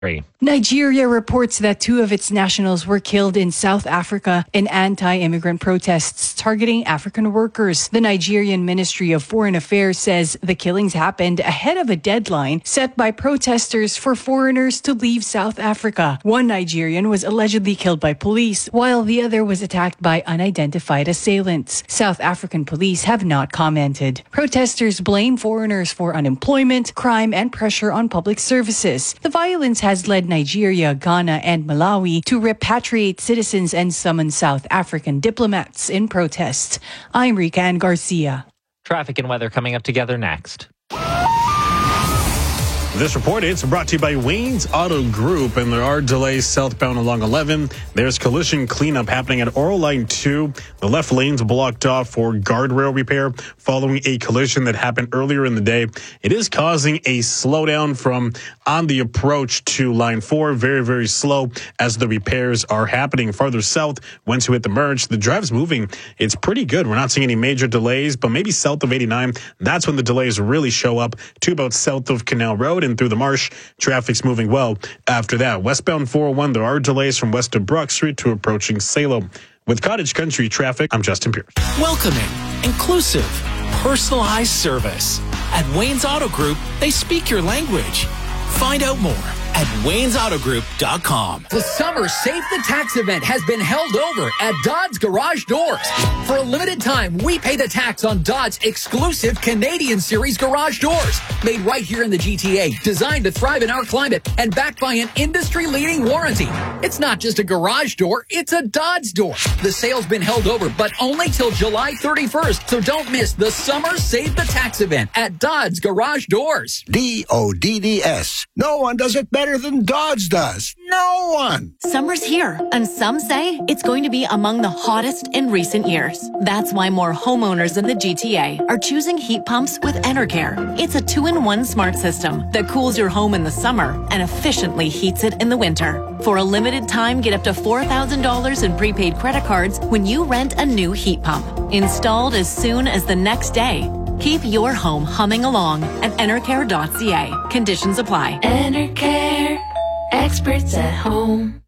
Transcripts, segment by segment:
Nigeria reports that 2 of its nationals were killed in South Africa in anti-immigrant protests targeting African workers. The Nigerian Ministry of Foreign Affairs says the killings happened ahead of a deadline set by protesters for foreigners to leave South Africa. One Nigerian was allegedly killed by police, while the other was attacked by unidentified assailants. South African police have not commented. Protesters blame foreigners for unemployment, crime, and pressure on public services. The violence has led Nigeria, Ghana, and Malawi to repatriate citizens and summon South African diplomats in protest. I'm Rican Garcia. Traffic and weather coming up together next. This report is brought to you by Wayne's Auto Group, and there are delays southbound along 11. There's collision cleanup happening at Oral Line 2. The left lane's blocked off for guardrail repair following a collision that happened earlier in the day. It is causing a slowdown from on the approach to Line 4. Very, very slow as the repairs are happening. Farther south, once you hit the merge, the drive's moving. It's pretty good. We're not seeing any major delays, but maybe south of 89, that's when the delays really show up to about south of Canal Road. And through the Marsh, traffic's moving well after that. Westbound 401, there are delays from west of Brock Street to approaching Salem. With Cottage Country traffic, I'm Justin Pierce. Welcoming, inclusive, personalized service. At Wayne's Auto Group, they speak your language. Find out more at waynesautogroup.com. The Summer Save the Tax event has been held over at Dodds Garage Doors. For a limited time, we pay the tax on Dodds exclusive Canadian Series garage doors. Made right here in the GTA, designed to thrive in our climate, and backed by an industry-leading warranty. It's not just a garage door, it's a Dodds door. The sale's been held over, but only till July 31st, so don't miss the Summer Save the Tax event at Dodds Garage Doors. DODDS. No one does it better than Dodds does. No one. Summer's here, and some say it's going to be among the hottest in recent years. That's why more homeowners in the GTA are choosing heat pumps with Enercare. It's a 2-in-1 smart system that cools your home in the summer and efficiently heats it in the winter. For a limited time, get up to $4,000 in prepaid credit cards when you rent a new heat pump. Installed as soon as the next day. Keep your home humming along at Enercare.ca. Conditions apply. Enercare, experts at home.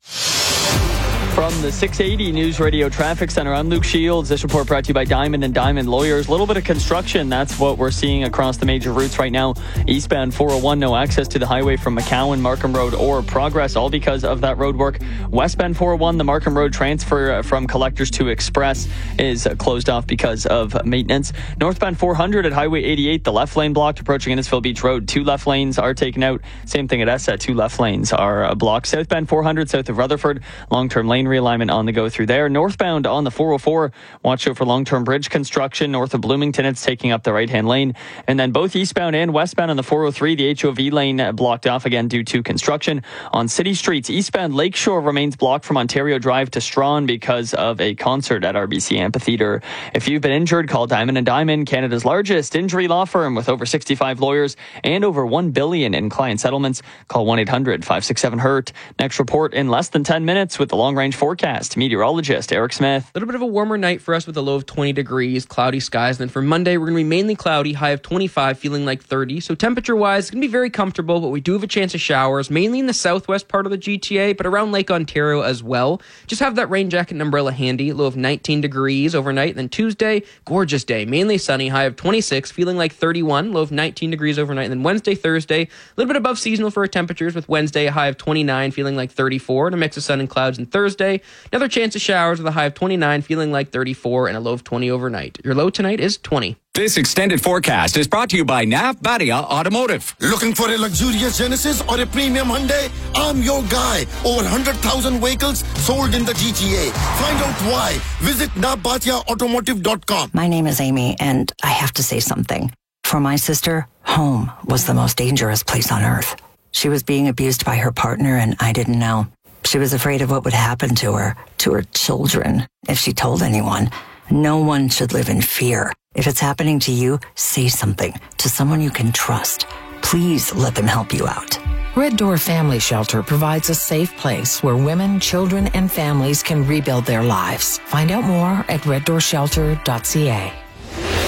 From the 680 News Radio Traffic Center, I'm Luke Shields. This report brought to you by Diamond and Diamond Lawyers. A little bit of construction. That's what we're seeing across the major routes right now. Eastbound 401, no access to the highway from McCowan, Markham Road, or Progress, all because of that road work. Westbound 401, the Markham Road transfer from Collectors to Express is closed off because of maintenance. Northbound 400 at Highway 88, the left lane blocked approaching Innisfil Beach Road. 2 left lanes are taken out. Same thing at ESSA. 2 left lanes are blocked. Southbound 400 south of Rutherford, long-term lane realignment on the go through there. Northbound on the 404, watch out for long-term bridge construction north of Bloomington. It's taking up the right-hand lane. And then both eastbound and westbound on the 403, the HOV lane blocked off again due to construction. On city streets, eastbound Lakeshore remains blocked from Ontario Drive to Strawn because of a concert at RBC Amphitheatre. If you've been injured, call Diamond and Diamond, Canada's largest injury law firm with over 65 lawyers and over $1 billion in client settlements. Call 1-800-567-HURT. Next report in less than 10 minutes with the long-range forecast. Meteorologist Eric Smith. A little bit of a warmer night for us with a low of 20 degrees, cloudy skies. And then for Monday, we're going to be mainly cloudy, high of 25, feeling like 30. So temperature-wise, it's going to be very comfortable, but we do have a chance of showers, mainly in the southwest part of the GTA, but around Lake Ontario as well. Just have that rain jacket and umbrella handy, low of 19 degrees overnight. And then Tuesday, gorgeous day, mainly sunny, high of 26, feeling like 31, low of 19 degrees overnight. And then Wednesday, Thursday, a little bit above seasonal for our temperatures, with Wednesday a high of 29, feeling like 34, and a mix of sun and clouds. And Thursday, another chance of showers with a high of 29, feeling like 34, and a low of 20 overnight. Your low tonight is 20. This extended forecast is brought to you by Nav Badia Automotive. Looking for a luxurious Genesis or a premium Hyundai? I'm your guy. Over 100,000 vehicles sold in the GTA. Find out why. Visit navbatiaautomotive.com. My name is Amy, and I have to say something. For my sister, home was the most dangerous place on earth. She was being abused by her partner, and I didn't know. She was afraid of what would happen to her children, if she told anyone. No one should live in fear. If it's happening to you, say something to someone you can trust. Please let them help you out. Red Door Family Shelter provides a safe place where women, children, and families can rebuild their lives. Find out more at reddoorshelter.ca.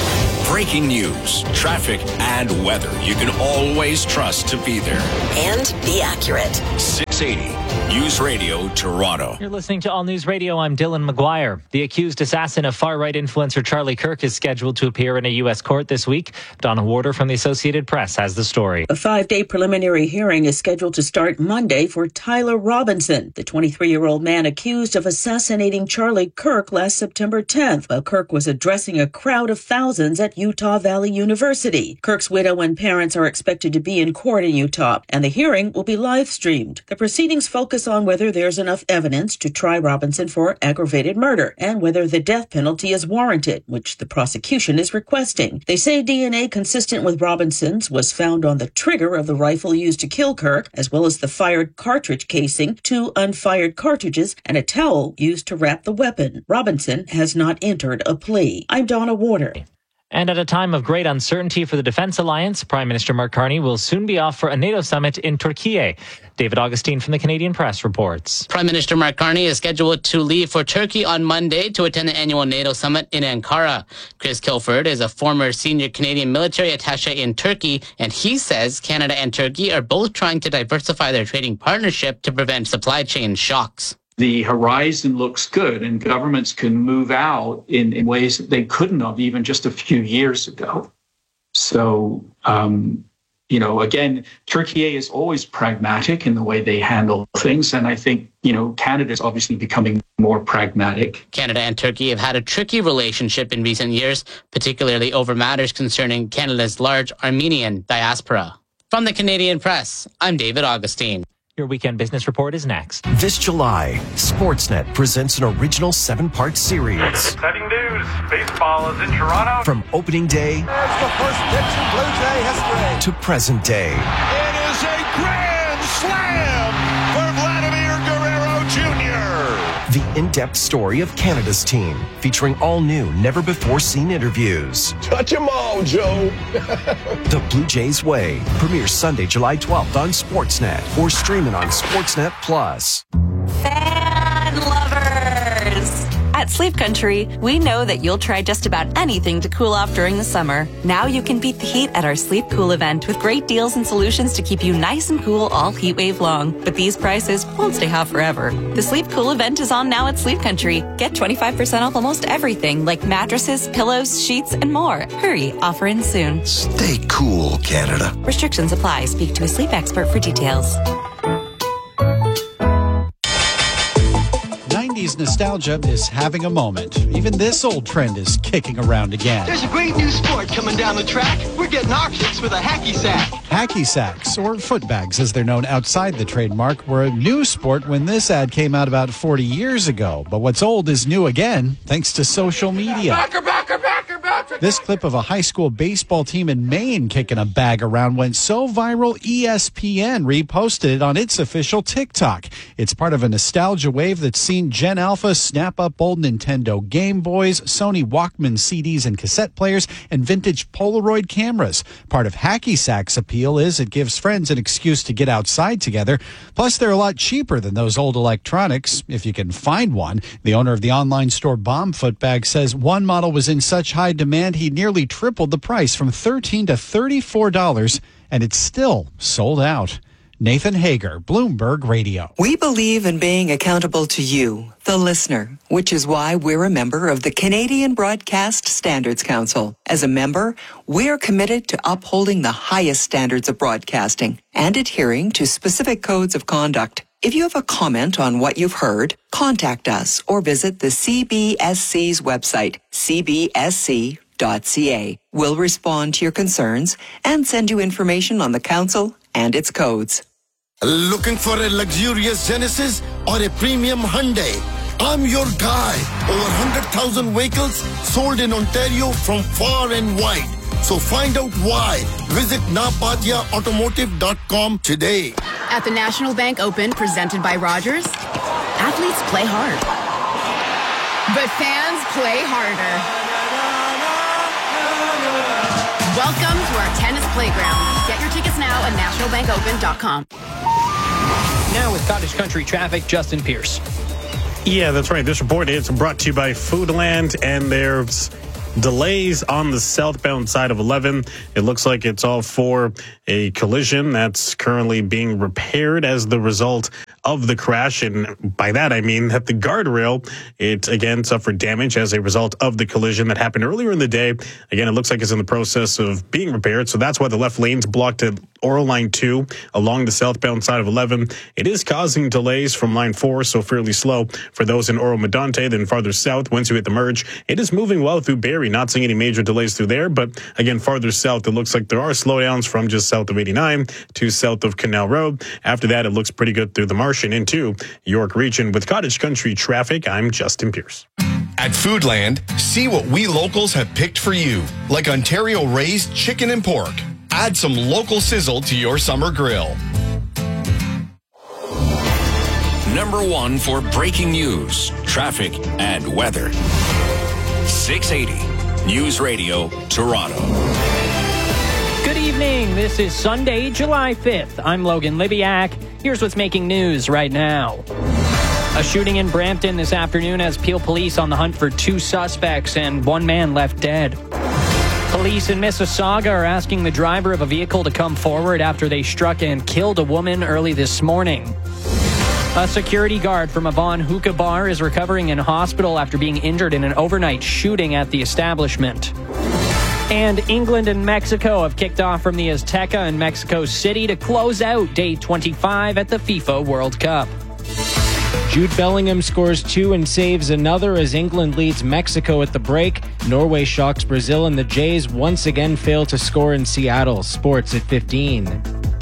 breaking news, traffic, and weather you can always trust to be there. And be accurate. 680 News Radio Toronto. You're listening to All News Radio. I'm Dylan McGuire. The accused assassin of far-right influencer Charlie Kirk is scheduled to appear in a U.S. court this week. Donna Warder from the Associated Press has the story. A 5-day preliminary hearing is scheduled to start Monday for Tyler Robinson, the 23-year-old man accused of assassinating Charlie Kirk last September 10th while Kirk was addressing a crowd of thousands at Utah Valley University. Kirk's widow and parents are expected to be in court in Utah, and the hearing will be live-streamed. The proceedings focus on whether there's enough evidence to try Robinson for aggravated murder and whether the death penalty is warranted, which the prosecution is requesting. They say DNA consistent with Robinson's was found on the trigger of the rifle used to kill Kirk, as well as the fired cartridge casing, 2 unfired cartridges, and a towel used to wrap the weapon. Robinson has not entered a plea. I'm Donna Warder. And at a time of great uncertainty for the Defence Alliance, Prime Minister Mark Carney will soon be off for a NATO summit in Turkey. David Augustine from the Canadian Press reports. Prime Minister Mark Carney is scheduled to leave for Turkey on Monday to attend the annual NATO summit in Ankara. Chris Kilford is a former senior Canadian military attaché in Turkey, and he says Canada and Turkey are both trying to diversify their trading partnership to prevent supply chain shocks. The horizon looks good, and governments can move out in ways that they couldn't have even just a few years ago. So, again, Turkey is always pragmatic in the way they handle things. And I think, Canada is obviously becoming more pragmatic. Canada and Turkey have had a tricky relationship in recent years, particularly over matters concerning Canada's large Armenian diaspora. From the Canadian Press, I'm David Augustine. Your weekend business report is next. This July, Sportsnet presents an original 7-part series. Exciting news. Baseball is in Toronto. From opening day There's the first pitch in Blue Jay history. to present day. It is a grand slam for Vladimir Guerrero Jr. The in-depth story of Canada's team, featuring all new, never-before-seen interviews. Touch 'em all, Joe. The Blue Jays Way premieres Sunday, July 12th on Sportsnet or streaming on Sportsnet Plus. Fan lovers! At Sleep Country, we know that you'll try just about anything to cool off during the summer. Now you can beat the heat at our Sleep Cool event with great deals and solutions to keep you nice and cool all heat wave long. But these prices won't stay hot forever. The Sleep Cool event is on now at Sleep Country. Get 25% off almost everything like mattresses, pillows, sheets, and more. Hurry, offer ends soon. Stay cool, Canada. Restrictions apply. Speak to a sleep expert for details. 90s nostalgia is having a moment. Even this old trend is kicking around again. There's a great new sport coming down the track. We're getting our kicks with a hacky sack. Hacky sacks, or footbags as they're known outside the trademark, were a new sport when this ad came out about 40 years ago. But what's old is new again, thanks to social media. Backer. This clip of a high school baseball team in Maine kicking a bag around went so viral, ESPN reposted it on its official TikTok. It's part of a nostalgia wave that's seen Gen Alpha snap up old Nintendo Game Boys, Sony Walkman CDs and cassette players, and vintage Polaroid cameras. Part of Hacky Sack's appeal is it gives friends an excuse to get outside together. Plus, they're a lot cheaper than those old electronics, if you can find one. The owner of the online store Bomb Footbag says one model was in such high demand he nearly tripled the price from $13 to $34, and it's still sold out. Nathan Hager, Bloomberg Radio. We believe in being accountable to you, the listener, which is why we're a member of the Canadian Broadcast Standards Council. As a member, we're committed to upholding the highest standards of broadcasting and adhering to specific codes of conduct. If you have a comment on what you've heard, contact us or visit the CBSC's website, cbsc.ca. We'll respond to your concerns and send you information on the council and its codes. Looking for a luxurious Genesis or a premium Hyundai? I'm your guy. Over 100,000 vehicles sold in Ontario from far and wide. So find out why. Visit napatiaautomotive.com today. At the National Bank Open, presented by Rogers, athletes play hard. But fans play harder. Welcome to our tennis playground. Get your tickets now at nationalbankopen.com. Now with Cottage Country traffic, Justin Pierce. Yeah, that's right. This report is brought to you by Foodland, and there's delays on the southbound side of 11. It looks like it's all for a collision that's currently being repaired as the result of the crash. And by that, I mean that the guardrail, it again suffered damage as a result of the collision that happened earlier in the day. Again, it looks like it's in the process of being repaired. So that's why the left lane's blocked at Oral Line 2 along the southbound side of 11. It is causing delays from Line 4, so fairly slow for those in Oro Medonte. Then farther south, once you hit the merge, it is moving well through Barrie. Not seeing any major delays through there. But again, farther south, it looks like there are slowdowns from just south of 89 to south of Canal Road. After that, it looks pretty good through the Marsh and into York Region. With Cottage Country traffic, I'm Justin Pierce. At Foodland, see what we locals have picked for you, like Ontario raised chicken and pork. Add some local sizzle to your summer grill. Number 1 for breaking news, traffic, and weather. 680 News Radio, Toronto. Good evening. This is Sunday, July 5th. I'm Logan Libiak. Here's what's making news right now. A shooting in Brampton this afternoon has Peel Police on the hunt for 2 suspects and 1 man left dead. Police in Mississauga are asking the driver of a vehicle to come forward after they struck and killed a woman early this morning. A security guard from a Vaughan hookah bar is recovering in hospital after being injured in an overnight shooting at the establishment. And England and Mexico have kicked off from the Azteca in Mexico City to close out day 25 at the FIFA World Cup. Jude Bellingham scores 2 and saves another as England leads Mexico at the break. Norway shocks Brazil, and the Jays once again fail to score in Seattle. Sports at 15.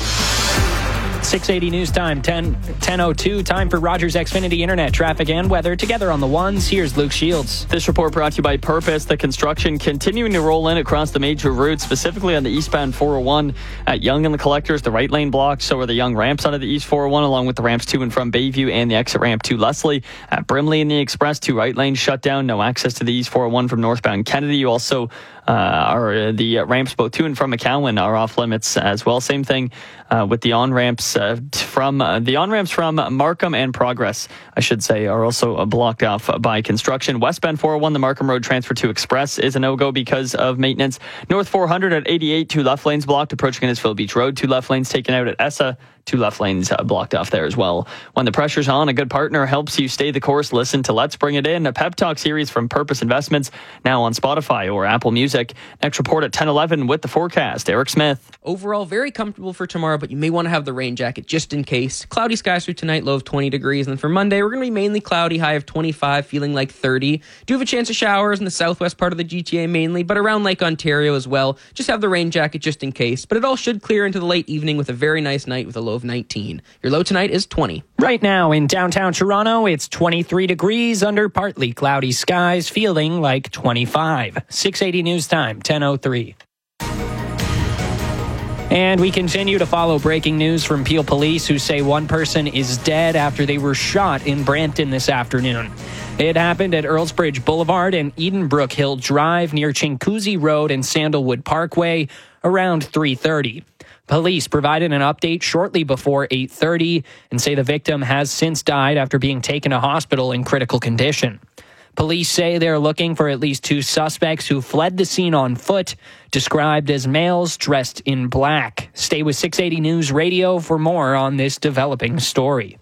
680 news time, 10:02. Time for Rogers Xfinity Internet traffic and weather together on the ones. Here's Luke Shields. This report brought to you by Purpose. The construction continuing to roll in across the major routes, specifically on the eastbound 401 at Yonge and the Collectors. The right lane blocked, so are the Yonge ramps out of the East 401, along with the ramps to and from Bayview and the exit ramp to Leslie. At Brimley and the Express, 2 right lanes shut down. No access to the East 401 from northbound Kennedy. You also are the ramps both to and from McCowan are off limits as well. Same thing with the on-ramps from Markham and Progress, I should say, are also blocked off by construction. Westbound 401, the Markham Road transfer to Express is a no-go because of maintenance. North 400 at 88, 2 left lanes blocked. Approaching Innisfil Beach Road, 2 left lanes taken out at Essa. 2 left lanes blocked off there as well. When the pressure's on, a good partner helps you stay the course. Listen to Let's Bring It In, a pep talk series from Purpose Investments, now on Spotify or Apple Music. Next report at 10:11 with the forecast. Eric Smith. Overall, very comfortable for tomorrow, but you may want to have the rain jacket just in case. Cloudy skies for tonight, low of 20 degrees. And then for Monday, we're going to be mainly cloudy, high of 25, feeling like 30. Do have a chance of showers in the southwest part of the GTA mainly, but around Lake Ontario as well. Just have the rain jacket just in case. But it all should clear into the late evening with a very nice night with a low of 19. Your low tonight is 20. Right now in downtown Toronto, it's 23 degrees under partly cloudy skies, feeling like 25. 680 news time, 10:03. And we continue to follow breaking news from Peel Police, who say 1 person is dead after they were shot in Brampton this afternoon. It happened at Earlsbridge Boulevard and Edenbrook Hill Drive near Chinguacousy Road and Sandalwood Parkway around 3:30. Police provided an update shortly before 8:30 and say the victim has since died after being taken to hospital in critical condition. Police say they're looking for at least 2 suspects who fled the scene on foot, described as males dressed in black. Stay with 680 News Radio for more on this developing story.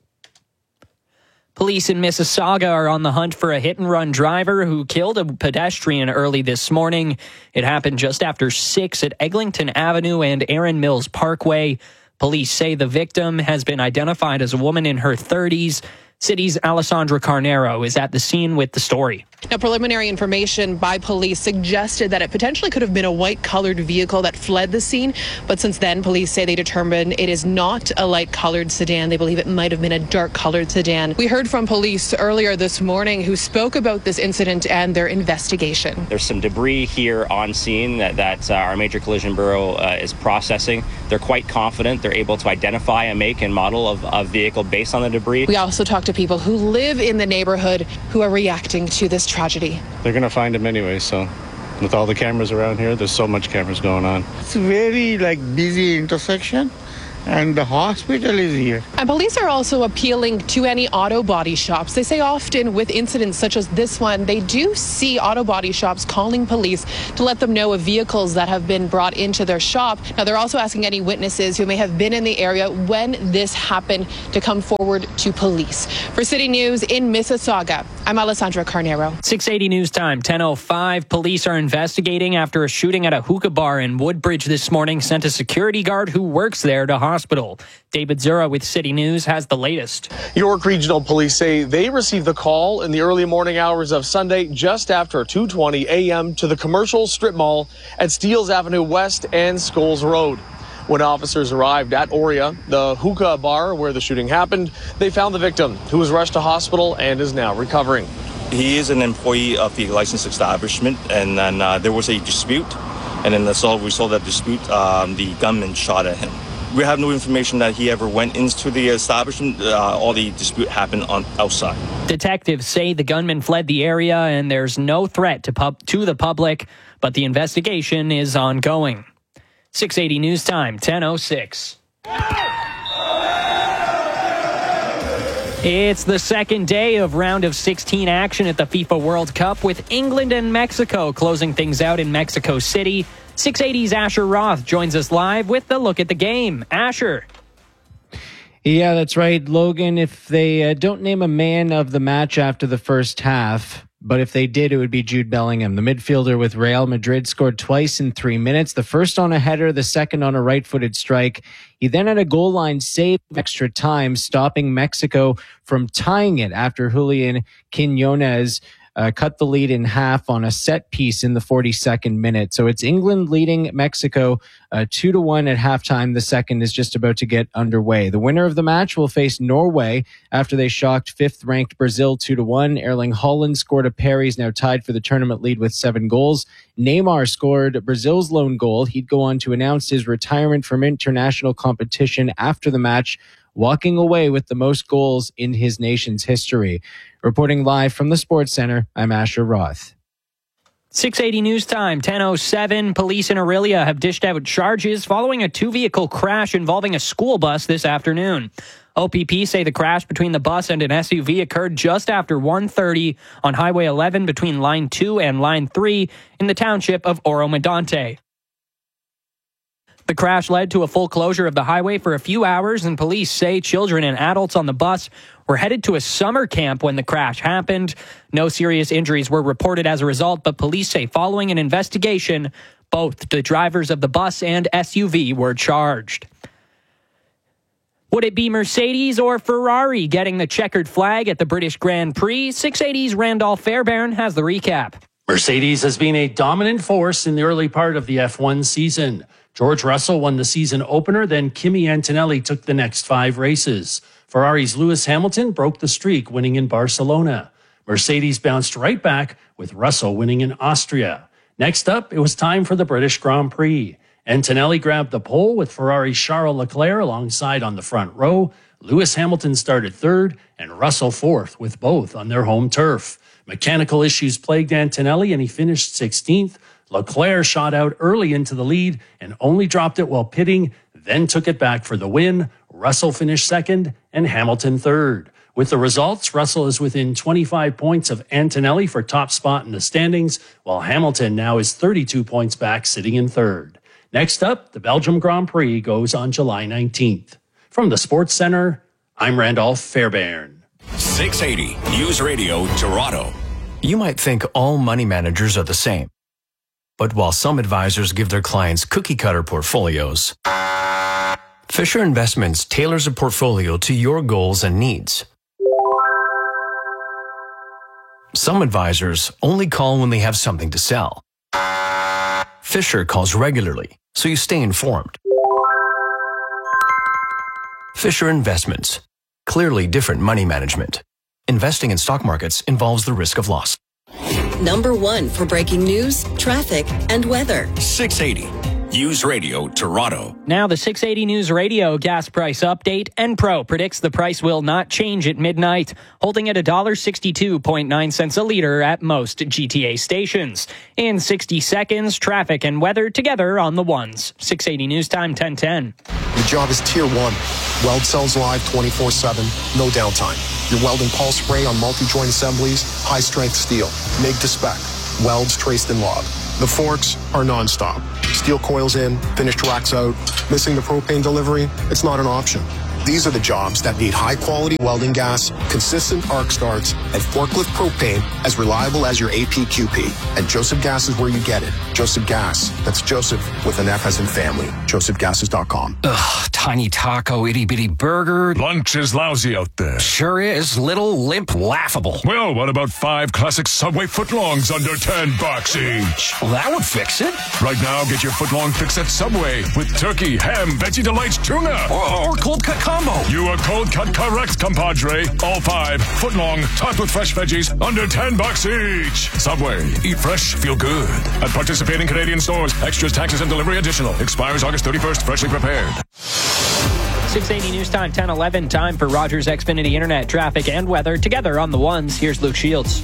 Police in Mississauga are on the hunt for a hit-and-run driver who killed a pedestrian early this morning. It happened just after 6 at Eglinton Avenue and Erin Mills Parkway. Police say the victim has been identified as a woman in her 30s. City's Alessandra Carnero is at the scene with the story. Now, preliminary information by police suggested that it potentially could have been a white-colored vehicle that fled the scene, but since then, police say they determined it is not a light-colored sedan. They believe it might have been a dark-colored sedan. We heard from police earlier this morning who spoke about this incident and their investigation. There's some debris here on scene that our Major Collision Bureau is processing. They're quite confident they're able to identify a make and model of a vehicle based on the debris. We also talked to people who live in the neighborhood who are reacting to this tragedy. They're going to find him anyway, so with all the cameras around here, there's so much cameras going on. It's very busy intersection, and the hospital is here. And police are also appealing to any auto body shops. They say often with incidents such as this one, they do see auto body shops calling police to let them know of vehicles that have been brought into their shop. Now, they're also asking any witnesses who may have been in the area when this happened to come forward to police. For City News in Mississauga, I'm Alessandra Carnero. 680 News Time, 10:05. Police are investigating after a shooting at a hookah bar in Woodbridge this morning sent a security guard who works there to hospital. David Zura with City News has the latest. York Regional Police say they received the call in the early morning hours of Sunday just after 2:20 a.m. to the commercial strip mall at Steeles Avenue West and Scholes Road. When officers arrived at Oria, the hookah bar where the shooting happened, they found the victim, who was rushed to hospital and is now recovering. He is an employee of the licensed establishment, and then there was a dispute. And then as we saw that dispute, the gunman shot at him. We have no information that he ever went into the establishment. All the dispute happened outside. Detectives say the gunman fled the area and there's no threat to the public, but the investigation is ongoing. 680 News Time, 10:06. It's the second day of round of 16 action at the FIFA World Cup, with England and Mexico closing things out in Mexico City. 680's Asher Roth joins us live with the look at the game. Asher. Yeah, that's right, Logan. If they don't name a man of the match after the first half, but if they did, it would be Jude Bellingham. The midfielder with Real Madrid scored twice in 3 minutes, the first on a header, the second on a right-footed strike. He then had a goal line save extra time, stopping Mexico from tying it after Julian Quiñones cut the lead in half on a set piece in the 42nd minute. So it's England leading Mexico 2-1 at halftime. The second is just about to get underway. The winner of the match will face Norway after they shocked fifth-ranked Brazil 2-1. Erling Haaland scored a pair. He's now tied for the tournament lead with 7 goals. Neymar scored Brazil's lone goal. He'd go on to announce his retirement from international competition after the match, walking away with the most goals in his nation's history. Reporting live from the Sports Center, I'm Asher Roth. 680 News Time, 10:07. Police in Orillia have dished out charges following a 2-vehicle crash involving a school bus this afternoon. OPP say the crash between the bus and an SUV occurred just after 1:30 on Highway 11 between Line 2 and Line 3 in the township of Oro-Medonte. The crash led to a full closure of the highway for a few hours, and police say children and adults on the bus were headed to a summer camp when the crash happened. No serious injuries were reported as a result, but police say following an investigation, both the drivers of the bus and SUV were charged. Would it be Mercedes or Ferrari getting the checkered flag at the British Grand Prix? 680's Randolph Fairbairn has the recap. Mercedes has been a dominant force in the early part of the F1 season. George Russell won the season opener, then Kimi Antonelli took the next 5 races. Ferrari's Lewis Hamilton broke the streak, winning in Barcelona. Mercedes bounced right back, with Russell winning in Austria. Next up, it was time for the British Grand Prix. Antonelli grabbed the pole with Ferrari's Charles Leclerc alongside on the front row. Lewis Hamilton started third, and Russell fourth, with both on their home turf. Mechanical issues plagued Antonelli, and he finished 16th. Leclerc shot out early into the lead and only dropped it while pitting, then took it back for the win. Russell finished second and Hamilton third. With the results, Russell is within 25 points of Antonelli for top spot in the standings, while Hamilton now is 32 points back, sitting in third. Next up, the Belgium Grand Prix goes on July 19th. From the Sports Center, I'm Randolph Fairbairn. 680 News Radio Toronto. You might think all money managers are the same. But while some advisors give their clients cookie-cutter portfolios, Fisher Investments tailors a portfolio to your goals and needs. Some advisors only call when they have something to sell. Fisher calls regularly, so you stay informed. Fisher Investments. Clearly different money management. Investing in stock markets involves the risk of loss. Number 1 for breaking news, traffic, and weather. 680 News Radio Toronto. Now the 680 News Radio gas price update. Enpro predicts the price will not change at midnight, holding at $1.62.9 a litre at most GTA stations. In 60 seconds, traffic and weather together on the ones. 680 News Time, 10:10. The job is Tier 1. Weld cells live 24/7, no downtime. Your welding pulse spray on multi-joint assemblies, high-strength steel, MIG to spec, welds traced and logged. The forks are non-stop. Steel coils in, finished racks out. Missing the propane delivery? It's not an option. These are the jobs that need high-quality welding gas, consistent arc starts, and forklift propane as reliable as your APQP. And Joseph Gas is where you get it. Joseph Gas. That's Joseph with an F as in family. JosephGases.com. Ugh, tiny taco, itty-bitty burger. Lunch is lousy out there. Sure is. Little, limp, laughable. Well, what about 5 classic Subway footlongs under $10 each? Well, that would fix it. Right now, get your footlong fix at Subway with turkey, ham, Veggie Delights, tuna. Or cold cut combo. You are cold cut correct, compadre. All 5 footlong, topped with fresh veggies, under $10 each. Subway. Eat fresh, feel good. At participating Canadian stores. Extras, taxes, and delivery additional. Expires August 31st. Freshly prepared. 680 News Time, 10:11. Time for Rogers Xfinity Internet traffic and weather together on the ones. Here's Luke Shields.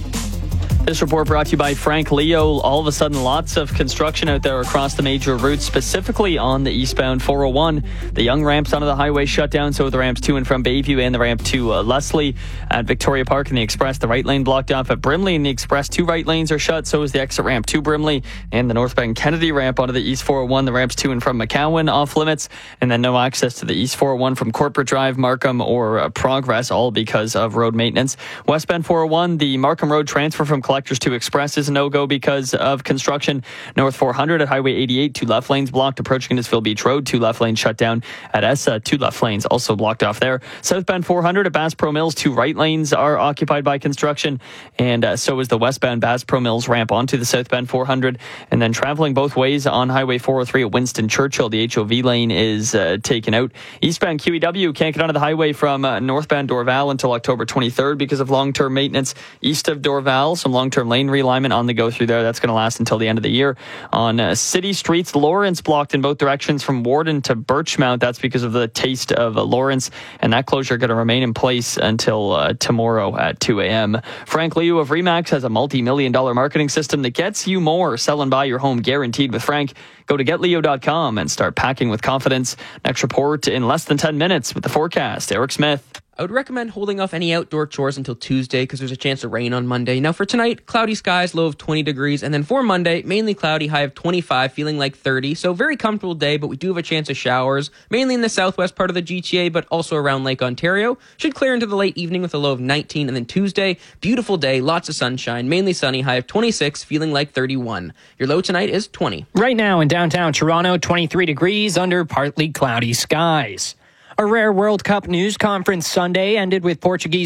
This report brought to you by Frank Leo. All of a sudden, lots of construction out there across the major routes, specifically on the eastbound 401. The young ramps onto the highway shut down, so the ramps to and from Bayview and the ramp to Leslie. At Victoria Park and the Express, the right lane blocked off. At Brimley and the Express, 2 right lanes are shut. So is the exit ramp to Brimley and the northbound Kennedy ramp onto the East 401. The ramps to and from McCowan off limits, and then no access to the East 401 from Corporate Drive, Markham, or Progress, all because of road maintenance. Westbound 401, the Markham Road transfer from Collectors to Express is a no-go because of construction. North 400 at Highway 88, 2 left lanes blocked. Approaching Innisfil Beach Road, 2 left lanes shut down. At ESSA, 2 left lanes also blocked off there. Southbound 400 at Bass Pro Mills, 2 right lanes are occupied by construction, and so is the westbound Bass Pro Mills ramp onto the southbound 400. And then traveling both ways on Highway 403 at Winston Churchill, the HOV lane is taken out. Eastbound QEW can't get onto the highway from northbound Dorval until October 23rd because of long-term maintenance east of Dorval. Some long-term lane realignment on the go through there. That's going to last until the end of the year. On city streets, Lawrence blocked in both directions from Warden to Birchmount. That's because of the taste of Lawrence, and that closure going to remain in place until tomorrow at 2 a.m. Frank Liu of Remax has a multi-million-dollar marketing system that gets you more. Sell and buy your home guaranteed with Frank. Go to getleo.com and start packing with confidence. Next report in less than 10 minutes with the forecast. Eric Smith. I would recommend holding off any outdoor chores until Tuesday because there's a chance of rain on Monday. Now for tonight, cloudy skies, low of 20 degrees. And then for Monday, mainly cloudy, high of 25, feeling like 30. So very comfortable day, but we do have a chance of showers, mainly in the southwest part of the GTA, but also around Lake Ontario. Should clear into the late evening with a low of 19. And then Tuesday, beautiful day, lots of sunshine, mainly sunny, high of 26, feeling like 31. Your low tonight is 20. Right now in downtown Toronto, 23 degrees under partly cloudy skies. A rare World Cup news conference Sunday ended with today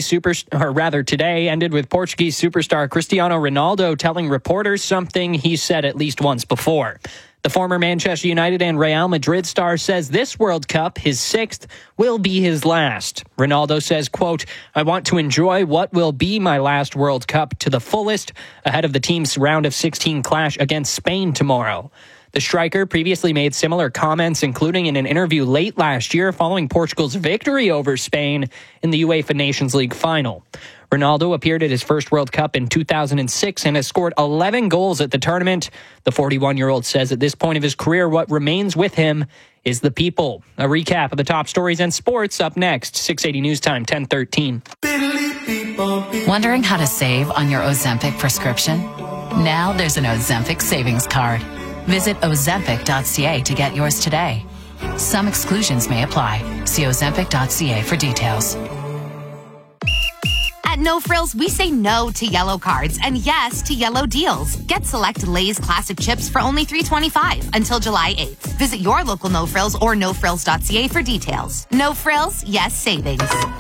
ended with Portuguese superstar Cristiano Ronaldo telling reporters something he said at least once before. The former Manchester United and Real Madrid star says this World Cup, his 6th, will be his last. Ronaldo says, quote, "I want to enjoy what will be my last World Cup to the fullest ahead of the team's round of 16 clash against Spain tomorrow." The striker previously made similar comments, including in an interview late last year following Portugal's victory over Spain in the UEFA Nations League final. Ronaldo appeared at his first World Cup in 2006 and has scored 11 goals at the tournament. The 41-year-old says at this point of his career, what remains with him is the people. A recap of the top stories and sports up next. 680 News Time, 10:13. Wondering how to save on your Ozempic prescription? Now there's an Ozempic savings card. Visit Ozempic.ca to get yours today. Some exclusions may apply. See Ozempic.ca for details. At No Frills, we say no to yellow cards and yes to yellow deals. Get select Lay's classic chips for only $3.25 until July 8th. Visit your local No Frills or nofrills.ca for details. No Frills, yes savings.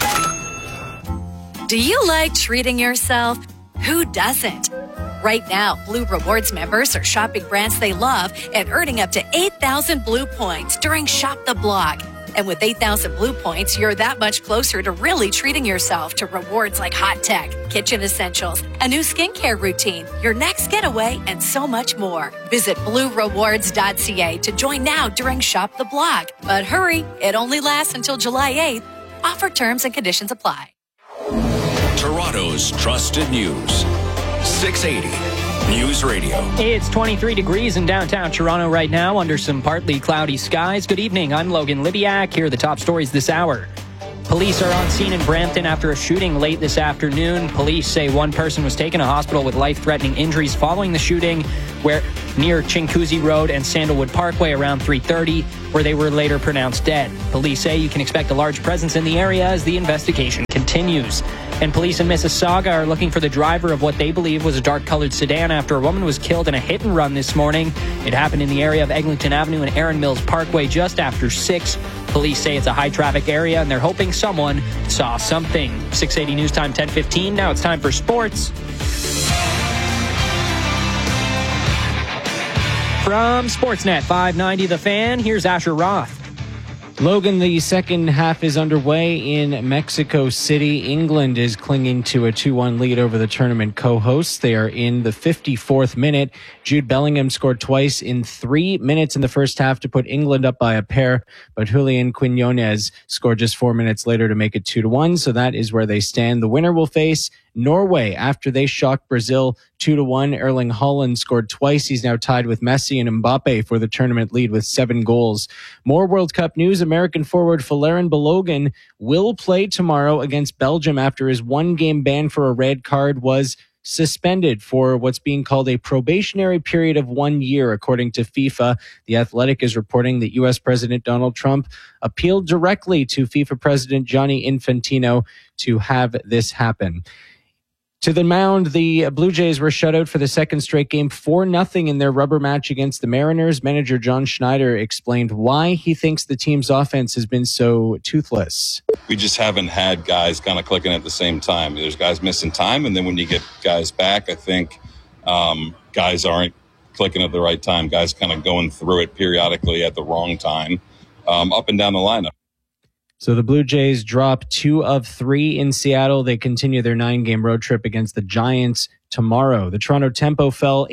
Do you like treating yourself? Who doesn't? Right now, Blue Rewards members are shopping brands they love and earning up to 8,000 Blue points during Shop the Block. And with 8,000 Blue Points, you're that much closer to really treating yourself to rewards like hot tech, kitchen essentials, a new skincare routine, your next getaway, and so much more. Visit bluerewards.ca to join now during Shop the Block. But hurry, it only lasts until July 8th. Offer terms and conditions apply. Toronto's trusted news. 680 News Radio. It's 23 degrees in downtown Toronto right now under some partly cloudy skies. Good evening. I'm Logan Libiak. Here are the top stories this hour. Police are on scene in Brampton after a shooting late this afternoon. Police say one person was taken to hospital with life-threatening injuries following the shooting where near Chinguacousy Road and Sandalwood Parkway around 3:30, where they were later pronounced dead. Police say you can expect a large presence in the area as the investigation continues. And police in Mississauga are looking for the driver of what they believe was a dark-colored sedan after a woman was killed in a hit-and-run this morning. It happened in the area of Eglinton Avenue and Erin Mills Parkway just after 6. Police say it's a high-traffic area, and they're hoping someone saw something. 680 News Time, 10:15. Now it's time for sports. From Sportsnet 590 The Fan, here's Asher Roth. Logan, the second half is underway in Mexico City. England is clinging to a 2-1 lead over the tournament co-hosts. They are in the 54th minute. Jude Bellingham scored twice in 3 minutes in the first half to put England up by a pair, but Julian Quinones scored just 4 minutes later to make it 2-1. So that is where they stand. The winner will face Norway after they shocked Brazil 2-1. Erling Haaland scored twice. He's now tied with Messi and Mbappe for the tournament lead with 7 goals. More World Cup news. American forward Folarin Balogun will play tomorrow against Belgium after his 1-game ban for a red card was suspended for what's being called a probationary period of 1 year, according to FIFA. The Athletic is reporting that U.S. President Donald Trump appealed directly to FIFA President Gianni Infantino to have this happen. To the mound, the Blue Jays were shut out for the second straight game 4-0 in their rubber match against the Mariners. Manager John Schneider explained why he thinks the team's offense has been so toothless. We just haven't had guys kind of clicking at the same time. There's guys missing time, and then when you get guys back, I think guys aren't clicking at the right time. Guys kind of going through it periodically at the wrong time, up and down the lineup. So the Blue Jays drop 2 of 3 in Seattle. They continue their 9-game road trip against the Giants tomorrow. The Toronto Tempo fell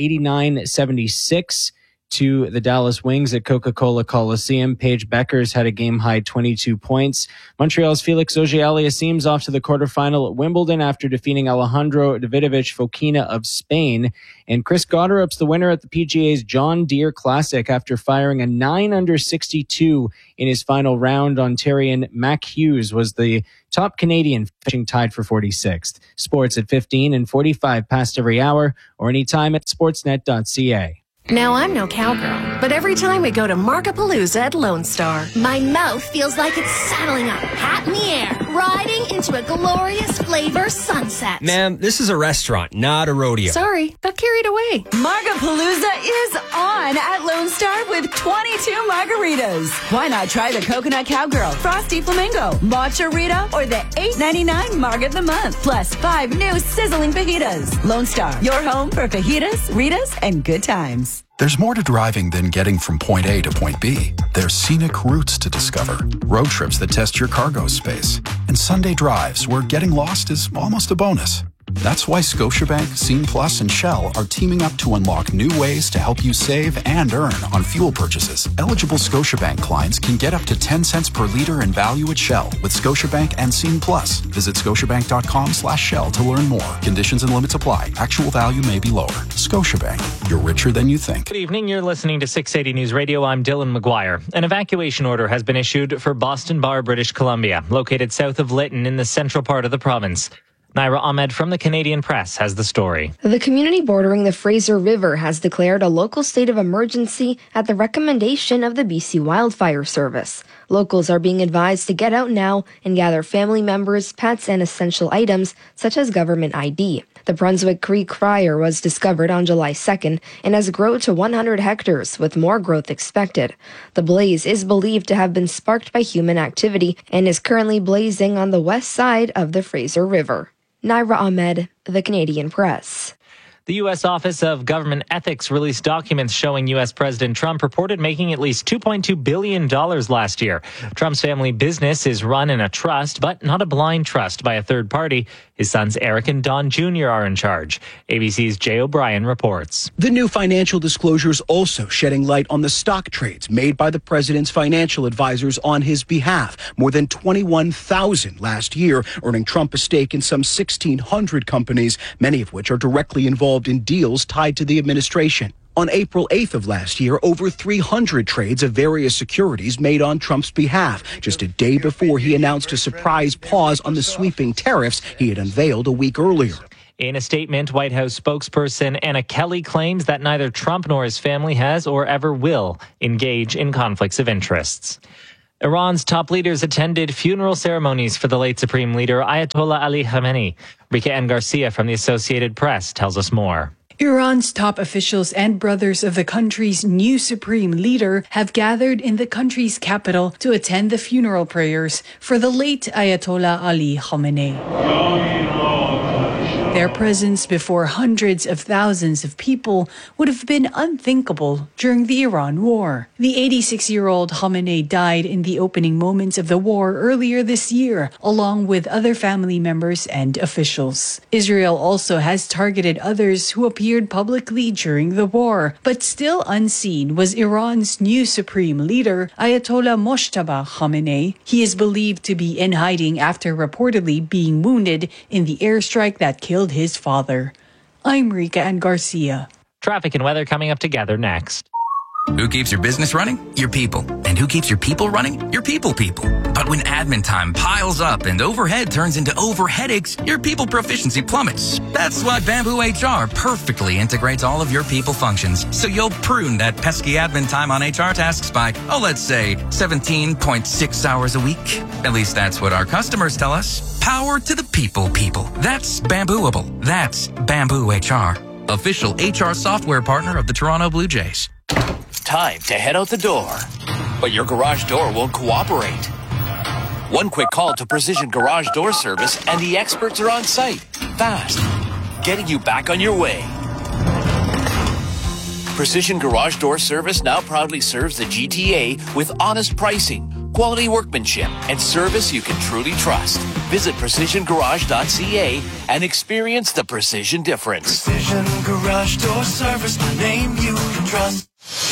89-76 to the Dallas Wings at Coca-Cola Coliseum. Paige Beckers had a game-high 22 points. Montreal's Felix Auger-Aliassime's off to the quarterfinal at Wimbledon after defeating Alejandro Davidovich Fokina of Spain. And Chris Gotterup's the winner at the PGA's John Deere Classic after firing a 9-under 62 in his final round. Ontarian Mac Hughes was the top Canadian, finishing tied for 46th. Sports at 15 and 45 past every hour or anytime at sportsnet.ca. Now, I'm no cowgirl, but every time we go to Markapalooza at Lone Star, my mouth feels like it's saddling up, hat in the air, riding into a glorious flavor sunset. Ma'am, this is a restaurant, not a rodeo. Sorry, got carried away. Markapalooza is on at Lone Star with 22 margaritas. Why not try the Coconut Cowgirl, Frosty Flamingo, Matcha Rita, or the $8.99 Marg of the Month, plus 5 new sizzling fajitas. Lone Star, your home for fajitas, Ritas, and good times. There's more to driving than getting from point A to point B. There's scenic routes to discover, road trips that test your cargo space, and Sunday drives where getting lost is almost a bonus. That's why Scotiabank, Scene Plus, and Shell are teaming up to unlock new ways to help you save and earn on fuel purchases. Eligible Scotiabank clients can get up to 10 cents per liter in value at Shell with Scotiabank and Scene Plus. Visit scotiabank.com/Shell to learn more. Conditions and limits apply. Actual value may be lower. Scotiabank, you're richer than you think. Good evening. You're listening to 680 News Radio. I'm Dylan McGuire. An evacuation order has been issued for Boston Bar, British Columbia, located south of Lytton in the central part of the province. Naira Ahmed from the Canadian Press has the story. The community bordering the Fraser River has declared a local state of emergency at the recommendation of the BC Wildfire Service. Locals are being advised to get out now and gather family members, pets, and essential items such as government ID. The Brunswick Creek fire was discovered on July 2nd and has grown to 100 hectares, with more growth expected. The blaze is believed to have been sparked by human activity and is currently blazing on the west side of the Fraser River. Naira Ahmed, the Canadian Press. The U.S. Office of Government Ethics released documents showing U.S. President Trump reported making at least $2.2 billion last year. Trump's family business is run in a trust, but not a blind trust by a third party. His sons Eric and Don Jr. are in charge. ABC's Jay O'Brien reports. The new financial disclosures also shedding light on the stock trades made by the president's financial advisors on his behalf. More than 21,000 last year, earning Trump a stake in some 1,600 companies, many of which are directly involved in deals tied to the administration. On April 8th of last year, over 300 trades of various securities made on Trump's behalf, just a day before he announced a surprise pause on the sweeping tariffs he had unveiled a week earlier. In a statement, White House spokesperson Anna Kelly claims that neither Trump nor his family has or ever will engage in conflicts of interests. Iran's top leaders attended funeral ceremonies for the late Supreme Leader Ayatollah Ali Khamenei. Rika N. Garcia from the Associated Press tells us more. Iran's top officials and brothers of the country's new supreme leader have gathered in the country's capital to attend the funeral prayers for the late Ayatollah Ali Khamenei. Their presence before hundreds of thousands of people would have been unthinkable during the Iran war. The 86-year-old Khamenei died in the opening moments of the war earlier this year, along with other family members and officials. Israel also has targeted others who appeared publicly during the war, but still unseen was Iran's new supreme leader, Ayatollah Mojtaba Khamenei. He is believed to be in hiding after reportedly being wounded in the airstrike that killed his father. I'm Rika and Garcia. Traffic and weather coming up together next. Who keeps your business running? Your people. And who keeps your people running? Your people. But when admin time piles up and overhead turns into overheadaches, your people proficiency plummets. That's why Bamboo HR perfectly integrates all of your people functions. So you'll prune that pesky admin time on HR tasks by, let's say 17.6 hours a week. At least that's what our customers tell us. Power to the people. That's Bambooable. That's Bamboo HR. Official HR software partner of the Toronto Blue Jays. Time to head out the door. But your garage door won't cooperate. One quick call to Precision Garage Door Service and the experts are on site. Fast. Getting you back on your way. Precision Garage Door Service now proudly serves the GTA with honest pricing, quality workmanship, and service you can truly trust. Visit precisiongarage.ca and experience the precision difference. Precision Garage Door Service, the name you can trust.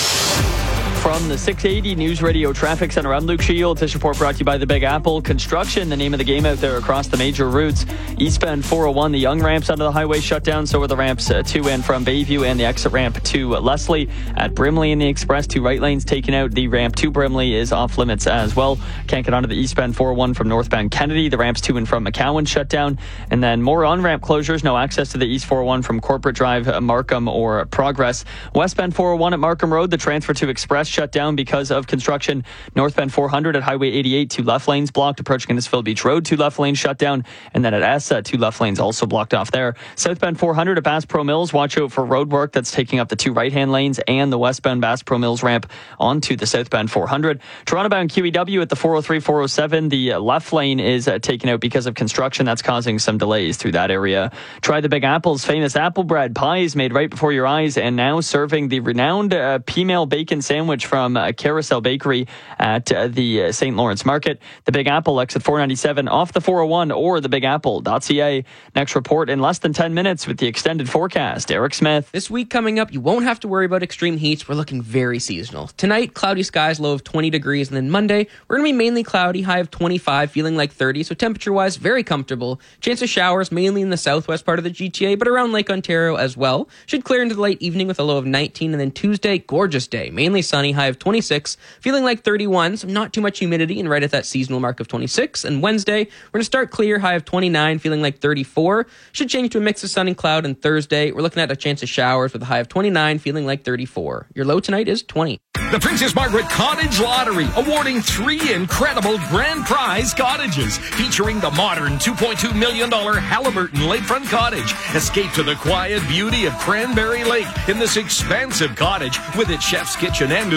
From the 680 News Radio Traffic Center, I'm Luke Shield. This report brought to you by the Big Apple. Construction, the name of the game out there across the major routes. Eastbound 401, the young ramps onto the highway shut down. So are the ramps to and from Bayview and the exit ramp to Leslie. At Brimley and the Express, 2 right lanes taken out. The ramp to Brimley is off limits as well. Can't get onto the eastbound 401 from northbound Kennedy. The ramps to and from McCowan shut down. And then more on-ramp closures. No access to the East 401 from Corporate Drive, Markham, or Progress. Westbound 401 at Markham Road, the transfer to Express shut down because of construction. Northbound 400 at Highway 88, 2 left lanes blocked. Approaching Innisfil Beach Road, 2 left lanes shut down. And then at S, 2 left lanes also blocked off there. Southbound 400 at Bass Pro Mills, watch out for road work that's taking up the 2 right-hand lanes and the westbound Bass Pro Mills ramp onto the southbound 400. Toronto-bound QEW at the 403, 407, the left lane is taken out because of construction. That's causing some delays through that area. Try the Big Apple's famous apple bread pies made right before your eyes and now serving the renowned P-Mail bacon sandwich from Carousel Bakery at the St. Lawrence Market. The Big Apple, exit 497 off the 401 or thebigapple.ca. Next report in less than 10 minutes with the extended forecast. Eric Smith. This week coming up, you won't have to worry about extreme heats. We're looking very seasonal. Tonight, cloudy skies, low of 20 degrees. And then Monday, we're going to be mainly cloudy, high of 25, feeling like 30. So temperature-wise, very comfortable. Chance of showers mainly in the southwest part of the GTA, but around Lake Ontario as well. Should clear into the late evening with a low of 19. And then Tuesday, gorgeous day. Mainly sunny, high of 26, feeling like 31, so not too much humidity and right at that seasonal mark of 26. And Wednesday, we're going to start clear, high of 29, feeling like 34. Should change to a mix of sun and cloud. And Thursday, we're looking at a chance of showers with a high of 29, feeling like 34. Your low tonight is 20. The Princess Margaret Cottage Lottery, awarding 3 incredible grand prize cottages, featuring the modern $2.2 million Halliburton Lakefront Cottage. Escape to the quiet beauty of Cranberry Lake in this expansive cottage with its chef's kitchen and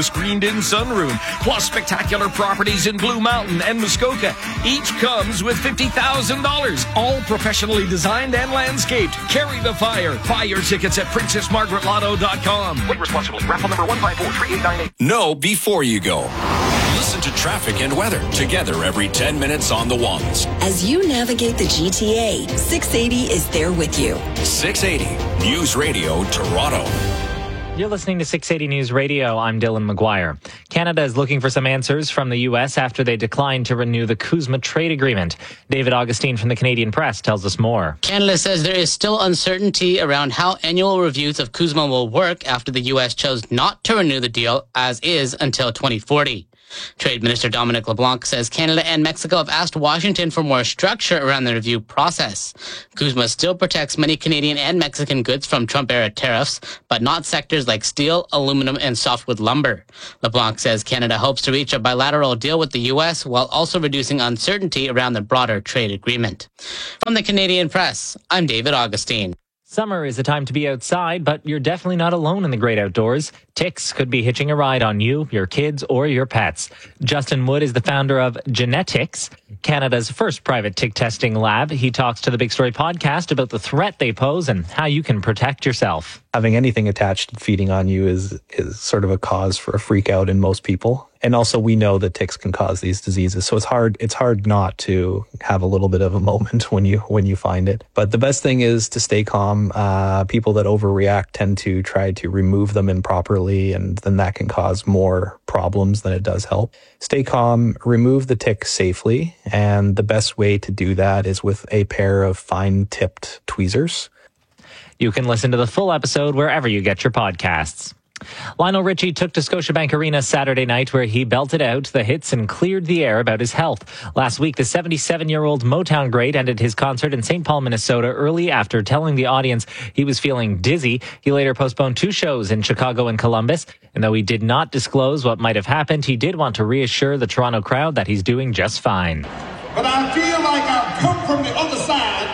the screened-in sunroom, plus spectacular properties in Blue Mountain and Muskoka. Each comes with $50,000, all professionally designed and landscaped. Carry the fire. Buy your tickets at PrincessMargaretLotto.com. Wait responsibly. Raffle number 1543898. Know before you go. Listen to traffic and weather together every 10 minutes on the ones. As you navigate the GTA, 680 is there with you. 680 News Radio Toronto. You're listening to 680 News Radio. I'm Dylan McGuire. Canada is looking for some answers from the U.S. after they declined to renew the CUSMA trade agreement. David Augustine from the Canadian Press tells us more. Canada says there is still uncertainty around how annual reviews of CUSMA will work after the U.S. chose not to renew the deal as is until 2040. Trade Minister Dominic LeBlanc says Canada and Mexico have asked Washington for more structure around the review process. CUSMA still protects many Canadian and Mexican goods from Trump-era tariffs, but not sectors like steel, aluminum, and softwood lumber. LeBlanc says Canada hopes to reach a bilateral deal with the U.S. while also reducing uncertainty around the broader trade agreement. From the Canadian Press, I'm David Augustine. Summer is a time to be outside, but you're definitely not alone in the great outdoors. Ticks could be hitching a ride on you, your kids, or your pets. Justin Wood is the founder of Genetics, Canada's first private tick testing lab. He talks to the Big Story podcast about the threat they pose and how you can protect yourself. Having anything attached and feeding on you is sort of a cause for a freak out in most people. And also we know that ticks can cause these diseases. So it's hard not to have a little bit of a moment when you find it. But the best thing is to stay calm. People that overreact tend to try to remove them improperly, and then that can cause more problems than it does help. Stay calm, remove the tick safely. And the best way to do that is with a pair of fine-tipped tweezers. You can listen to the full episode wherever you get your podcasts. Lionel Richie took to Scotiabank Arena Saturday night where he belted out the hits and cleared the air about his health. Last week, the 77-year-old Motown great ended his concert in St. Paul, Minnesota early after telling the audience he was feeling dizzy. He later postponed 2 shows in Chicago and Columbus. And though he did not disclose what might have happened, he did want to reassure the Toronto crowd that he's doing just fine. But I feel like I've come from the other side,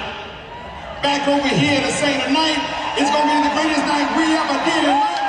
back over here to say tonight, it's going to be the greatest night we ever did in life.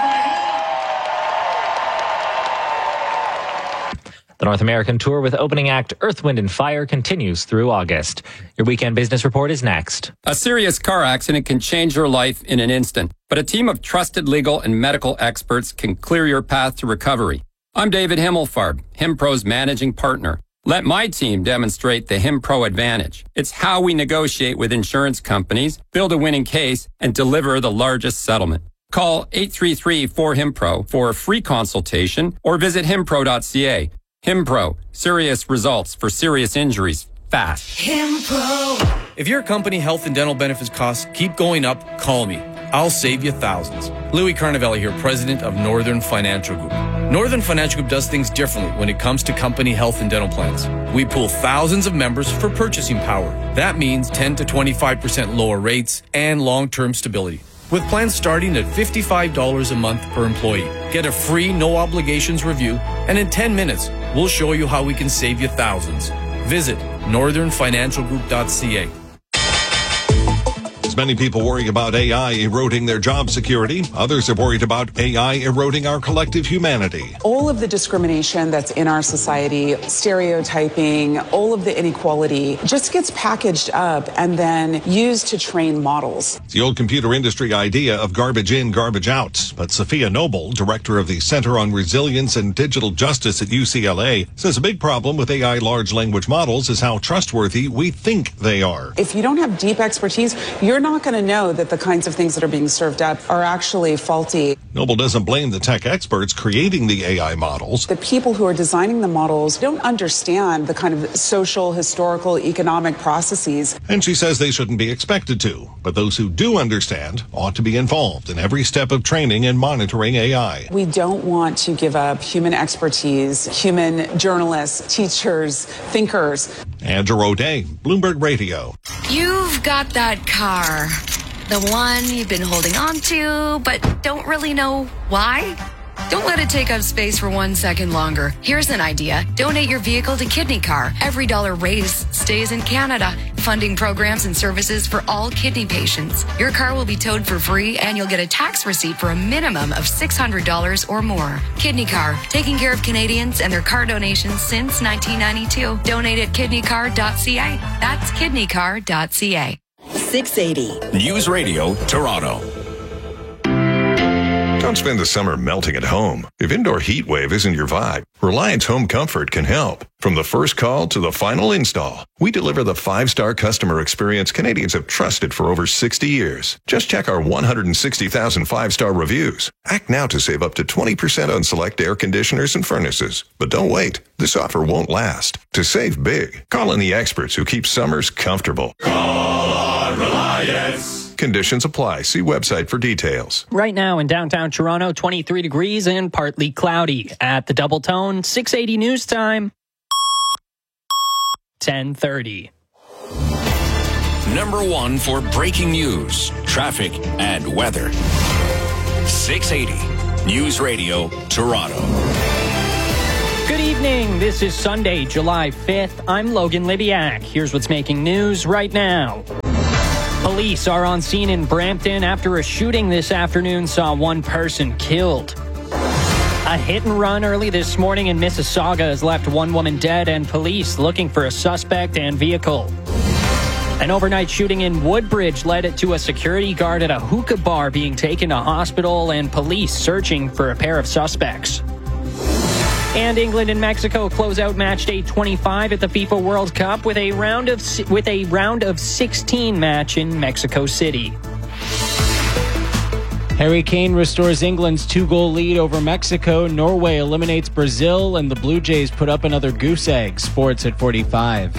The North American tour with opening act Earth, Wind & Fire continues through August. Your weekend business report is next. A serious car accident can change your life in an instant, but a team of trusted legal and medical experts can clear your path to recovery. I'm David Himmelfarb, HimPro's managing partner. Let my team demonstrate the HimPro advantage. It's how we negotiate with insurance companies, build a winning case, and deliver the largest settlement. Call 833-4HIMPRO for a free consultation or visit himpro.ca. HimPro, serious results for serious injuries, fast. HimPro. If your company health and dental benefits costs keep going up, call me. I'll save you thousands. Louis Carnavelli here, president of Northern Financial Group. Northern Financial Group does things differently when it comes to company health and dental plans. We pool thousands of members for purchasing power. That means 10 to 25% lower rates and long-term stability. With plans starting at $55 a month per employee. Get a free, no-obligations review, and in 10 minutes, we'll show you how we can save you thousands. Visit northernfinancialgroup.ca. As many people worry about AI eroding their job security, others are worried about AI eroding our collective humanity. All of the discrimination that's in our society, stereotyping, all of the inequality just gets packaged up and then used to train models. It's the old computer industry idea of garbage in, garbage out. But Sophia Noble, director of the Center on Resilience and Digital Justice at UCLA, says a big problem with AI large language models is how trustworthy we think they are. If you don't have deep expertise, you're not going to know that the kinds of things that are being served up are actually faulty. Noble doesn't blame the tech experts creating the AI models. The people who are designing the models don't understand the kind of social, historical, economic processes. And she says they shouldn't be expected to. But those who do understand ought to be involved in every step of training and monitoring AI. We don't want to give up human expertise, human journalists, teachers, thinkers. Andrew O'Day, Bloomberg Radio. You've got that car, the one you've been holding on to, but don't really know why. Don't let it take up space for 1 second longer. Here's an idea. Donate your vehicle to Kidney Car. Every dollar raised stays in Canada, funding programs and services for all kidney patients. Your car will be towed for free, and you'll get a tax receipt for a minimum of $600 or more. Kidney Car, taking care of Canadians and their car donations since 1992. Donate at kidneycar.ca. That's kidneycar.ca. 680. News Radio, Toronto. Don't spend the summer melting at home. If indoor heat wave isn't your vibe, Reliance Home Comfort can help. From the first call to the final install, we deliver the 5-star customer experience Canadians have trusted for over 60 years. Just check our 160,000 5-star reviews. Act now to save up to 20% on select air conditioners and furnaces. But don't wait. This offer won't last. To save big, call in the experts who keep summers comfortable. Call on Reliance. Conditions apply. See website for details. Right now in downtown Toronto, 23 degrees and partly cloudy. At the Double Tone, 680 news time. 10:30. Number 1 for breaking news, traffic, and weather. 680 News Radio, Toronto. Good evening. This is Sunday, July 5th. I'm Logan Libiak. Here's what's making news right now. Police are on scene in Brampton after a shooting this afternoon saw one person killed. A hit and run early this morning in Mississauga has left one woman dead and police looking for a suspect and vehicle. An overnight shooting in Woodbridge led to a security guard at a hookah bar being taken to hospital and police searching for a pair of suspects. And England and Mexico close out match day 25 at the FIFA World Cup with a round of 16 match in Mexico City. Harry Kane restores England's 2-goal lead over Mexico. Norway eliminates Brazil, and the Blue Jays put up another goose egg. Sports at 45.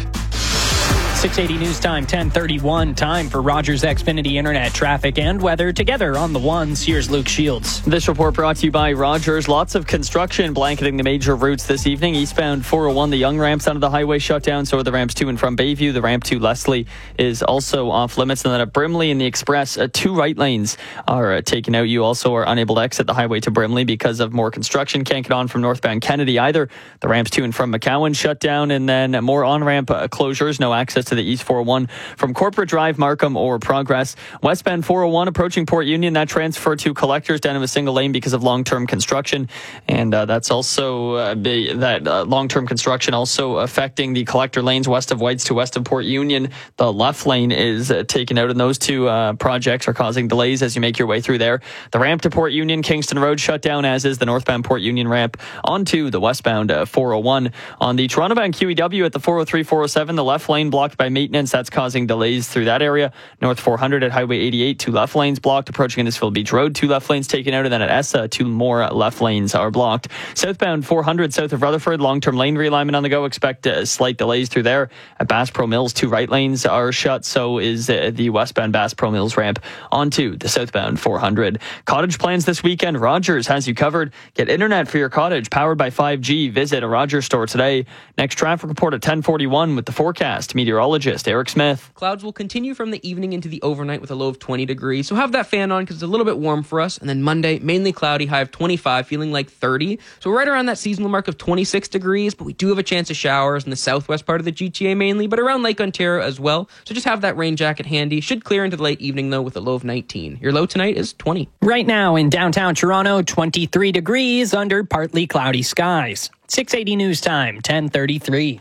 680 news time, 10:31. Time for Rogers Xfinity Internet traffic and weather together on the ones. Here's Luke Shields. This report brought to you by Rogers. Lots of construction blanketing the major routes this evening. Eastbound 401, the Young ramps onto the highway shut down. So are the ramps to and from Bayview. The ramp to Leslie is also off limits. And then at Brimley and the Express, 2 right lanes are taken out. You also are unable to exit the highway to Brimley because of more construction. Can't get on from northbound Kennedy either. The ramps to and from McCowan shut down. And then more on-ramp closures. No access to the East 401 from Corporate Drive, Markham, or Progress. Westbound 401 approaching Port Union. That transfer to Collectors down in a single lane because of long-term construction. And that's also long-term construction also affecting the collector lanes west of Whites to west of Port Union. The left lane is taken out, and those 2 projects are causing delays as you make your way through there. The ramp to Port Union, Kingston Road shut down, as is the northbound Port Union ramp onto the westbound 401. On the Toronto-bound QEW at the 403, 407, the left lane blocked by maintenance. That's causing delays through that area. North 400 at Highway 88, 2 left lanes blocked. Approaching Innisfil Beach Road, 2 left lanes taken out. And then at ESSA, 2 more left lanes are blocked. Southbound 400 south of Rutherford, long-term lane realignment on the go. Expect slight delays through there. At Bass Pro Mills, 2 right lanes are shut. So is the westbound Bass Pro Mills ramp onto the southbound 400. Cottage plans this weekend. Rogers has you covered. Get internet for your cottage powered by 5G. Visit a Rogers store today. Next traffic report at 10:41 with the forecast. Meteorologist Eric Smith. Clouds will continue from the evening into the overnight with a low of 20 degrees. So have that fan on because it's a little bit warm for us. And then Monday, mainly cloudy, high of 25, feeling like 30. So right around that seasonal mark of 26 degrees. But we do have a chance of showers in the southwest part of the GTA mainly, but around Lake Ontario as well. So just have that rain jacket handy. Should clear into the late evening though with a low of 19. Your low tonight is 20. Right now in downtown Toronto, 23 degrees under partly cloudy skies. 680 news time, 10:33.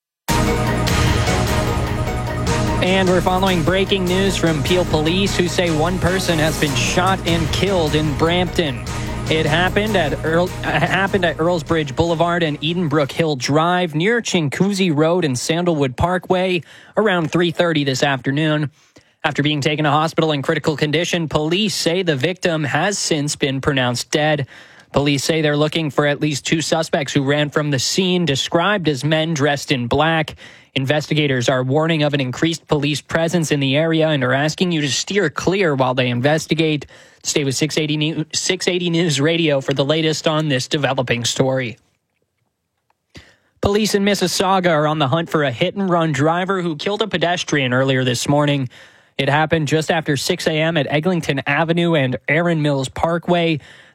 And we're following breaking news from Peel Police, who say one person has been shot and killed in Brampton. It happened at Earlsbridge Boulevard and Edenbrook Hill Drive near Chinguacousy Road and Sandalwood Parkway around 3:30 this afternoon. After being taken to hospital in critical condition, police say the victim has since been pronounced dead. Police say they're looking for at least 2 suspects who ran from the scene, described as men dressed in black. Investigators are warning of an increased police presence in the area and are asking you to steer clear while they investigate. Stay with 680 News Radio for the latest on this developing story. Police in Mississauga are on the hunt for a hit-and-run driver who killed a pedestrian earlier this morning. It happened just after 6 a.m. at Eglinton Avenue and Erin Mills Parkway.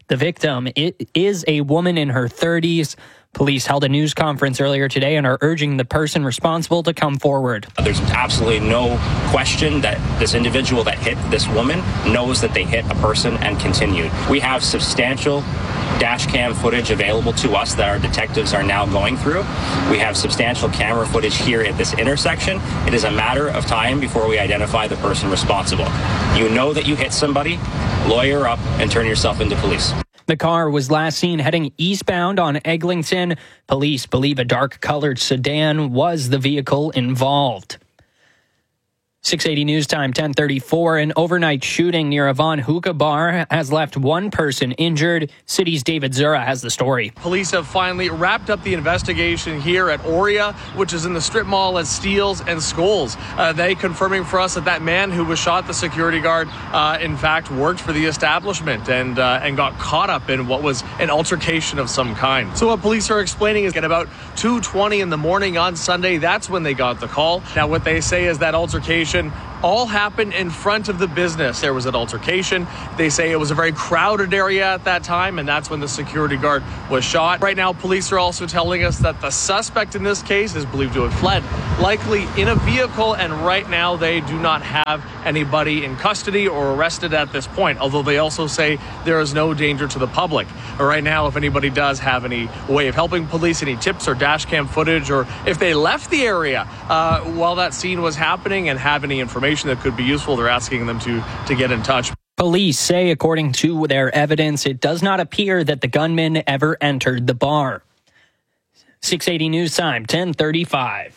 The victim is a woman in her 30s. Police held a news conference earlier today and are urging the person responsible to come forward. There's absolutely no question that this individual that hit this woman knows that they hit a person and continued. We have substantial dash cam footage available to us that our detectives are now going through. We have substantial camera footage here at this intersection. It is a matter of time before we identify the person responsible. You know that you hit somebody, lawyer up and turn yourself into police. The car was last seen heading eastbound on Eglinton. Police believe a dark-colored sedan was the vehicle involved. 680 News Time, 10:34. An overnight shooting near a Von Hookah bar has left one person injured. City's David Zura has the story. Police have finally wrapped up the investigation here at Oria, which is in the strip mall at Steeles and Scholes. They confirming for us that that man who was shot, the security guard, in fact worked for the establishment and got caught up in what was an altercation of some kind. So what police are explaining is at about 2:20 in the morning on Sunday, that's when they got the call. Now what they say is that altercation all happened in front of the business. There was an altercation. They say it was a very crowded area at that time, and that's when the security guard was shot. Right now, police are also telling us that the suspect in this case is believed to have fled, likely in a vehicle, and right now they do not have anybody in custody or arrested at this point, although they also say there is no danger to the public. Right now, if anybody does have any way of helping police, any tips or dash cam footage, or if they left the area while that scene was happening and have any information that could be useful, they're asking them to get in touch. Police say, according to their evidence, it does not appear that the gunman ever entered the bar. 680 News Time, 10:35.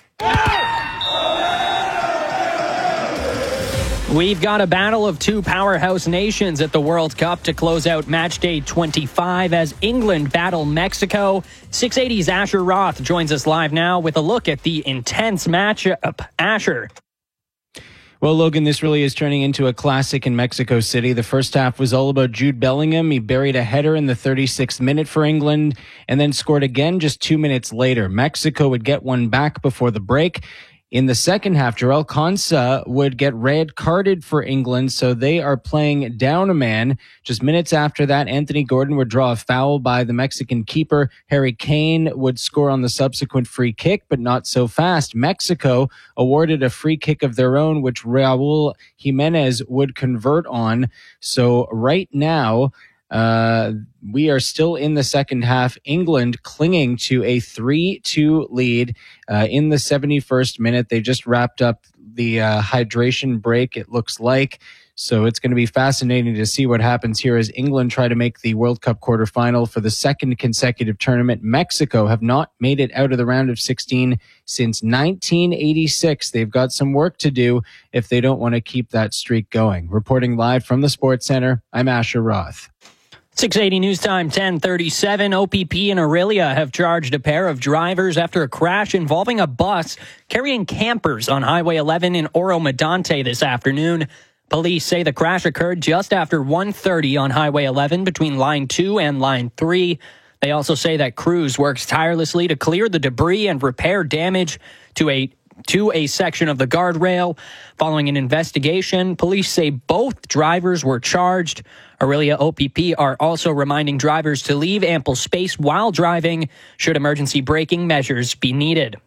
We've got a battle of two powerhouse nations at the World Cup to close out match day 25 as England battle Mexico. 680's Asher Roth joins us live now with a look at the intense matchup. Asher. Well, Logan, this really is turning into a classic in Mexico City. The first half was all about Jude Bellingham. He buried a header in the 36th minute for England and then scored again just 2 minutes later. Mexico would get one back before the break. In the second half, Jarell Konsa would get red carded for England, so they are playing down a man. Just minutes after that, Anthony Gordon would draw a foul by the Mexican keeper. Harry Kane would score on the subsequent free kick, but not so fast. Mexico awarded a free kick of their own, which Raul Jimenez would convert on. So right now, we are still in the second half. England clinging to a 3-2 lead in the 71st minute. They just wrapped up the hydration break, it looks like. So it's going to be fascinating to see what happens here as England try to make the World Cup quarterfinal for the second consecutive tournament. Mexico have not made it out of the round of 16 since 1986. They've got some work to do if they don't want to keep that streak going. Reporting live from the Sports Center, I'm Asher Roth. 680 News Time, 10:37. OPP and Orillia have charged a pair of drivers after a crash involving a bus carrying campers on Highway 11 in Oro-Medonte this afternoon. Police say the crash occurred just after 1:30 on Highway 11 between Line 2 and Line 3. They also say that crews worked tirelessly to clear the debris and repair damage to a section of the guardrail. Following an investigation, police say both drivers were charged. Orillia OPP are also reminding drivers to leave ample space while driving should emergency braking measures be needed.